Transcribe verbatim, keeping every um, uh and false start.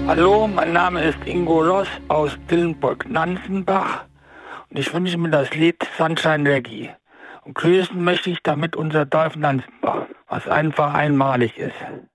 Hallo, mein Name ist Ingo Loss aus Dillenburg-Nanzenbach und ich wünsche mir das Lied Sunshine Reggae. Und grüßen möchte ich damit unser Dorf Nanzenbach, was einfach einmalig ist.